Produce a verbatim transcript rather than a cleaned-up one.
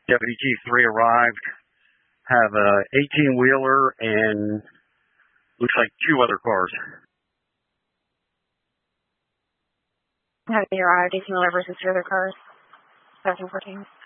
Deputy Chief three arrived, have a eighteen-wheeler and looks like two other cars. Have they arrived, eighteen-wheeler versus two other cars? seventeen fourteen.